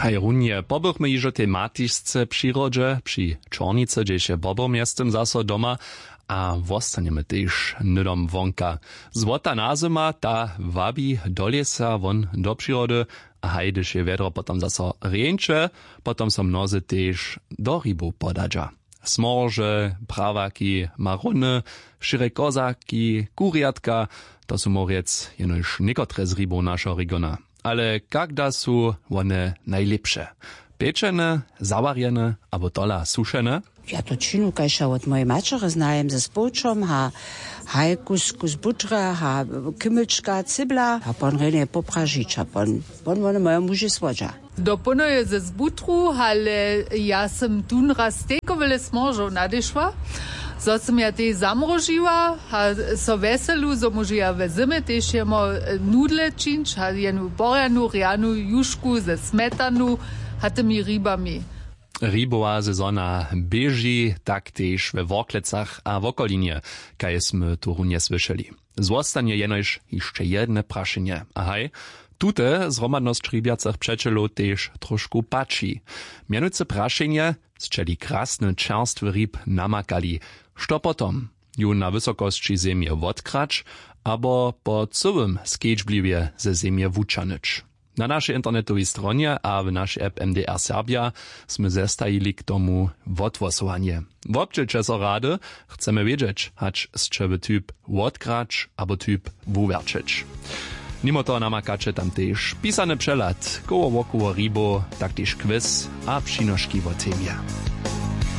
Hej, runje, pobychmy iżo tematiczce przyrodzie, przy Czornice, gdzieś bobom jestem zaso doma, a wostaniemy też nydom wonka. Złota nazima ta wabi do lesa won do przyrody, a hajdyż je wiadro potom zaso rieńcze, potom są mnozy też do rybu podadża. Smorze, prawaki, maruny, šire kozaki, kuriatka, to są moriec jenož niekotre z rybów naszego regiona. Ale kagda su one najlepsze? Pieczene, zawarjene, albo tola suszene? Ja to činu, kaj še od moje mačere znajem ze spočom, ha kus butra, ha kymyczka, cybla, a pon rene popražiča, pon one moje muže svodža. Doponuję ze zbutru, ale ja sam tun raz tekowele smożą nadeszła. So sam ja tej zamrožiła, a so weselu, so może ja we zimy też jemo nudle činč, a jenu borjanu, rianu, jušku ze smetanu, a tymi rybami. Rybowa sezona bieži, tak też we Worklecach a w okolinie, kajesmy tu runie słyszeli. Zostanie jenož jeszcze jedne praszenie. Ahaj, tute zromadność rybiacach przeczelu też troszkę pači. Mianujce praszenie zczeli krasny czerstwy ryb namakali. Što potom? Ju na wysokości ziemie wodkracz, abo po całym skiečbliwie ze ziemie wuczanyć. Na naszej internetowej stronie a w naszej app MDR Serbia sme zestajili k tomu wotwosowanie. Wobczyć so rady, chcemy wiedzieć, hacz z czego typ wodkracz abo typ wuwerczyć. Mimo to namakacze tam też pisany przelat, koło wokoło rybo, tak też quiz a przynoszki w temie.